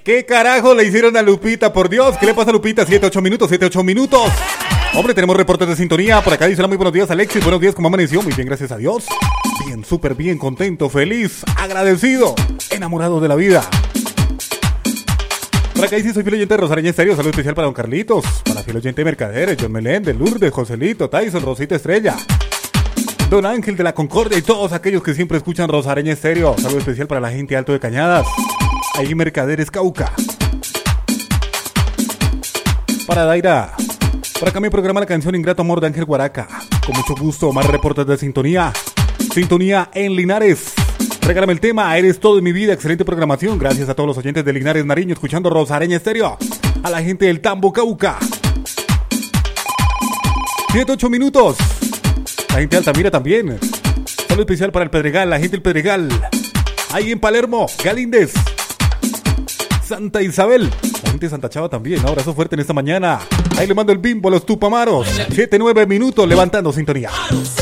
¿Qué carajo le hicieron a Lupita? Por Dios, ¿qué le pasa a Lupita? 7-8 minutos. Hombre, tenemos reportes de sintonía. Por acá dice muy buenos días, Alexis. Buenos días, ¿cómo amaneció? Muy bien, gracias a Dios. Bien, súper bien, contento, feliz, agradecido, enamorado de la vida. Por acá dice, soy fiel oyente de Rosareña Estéreo. Saludo especial para don Carlitos, para fiel oyente de Mercaderes, John Meléndez, Lourdes, Joselito, Tyson, Rosita Estrella, Don Ángel de la Concordia y todos aquellos que siempre escuchan Rosareña Estéreo. Saludo especial para la gente de Alto de Cañadas, ahí Mercaderes, Cauca. Para Daira. Por acá me programa la canción Ingrato Amor de Ángel Guaraca. Con mucho gusto, más reportes de sintonía. Sintonía en Linares. Regálame el tema, eres todo en mi vida. Excelente programación. Gracias a todos los oyentes de Linares, Nariño, escuchando Rosareña Estéreo. A la gente del Tambo, Cauca. 7-8 minutos. La gente de Altamira también. Saludo especial para el Pedregal, la gente del Pedregal. Ahí en Palermo, Galíndez, Santa Isabel. La gente de Santa Chava también. Un abrazo fuerte en esta mañana. Ahí le mando el bimbo a los Tupamaros. 7-9 minutos levantando sintonía.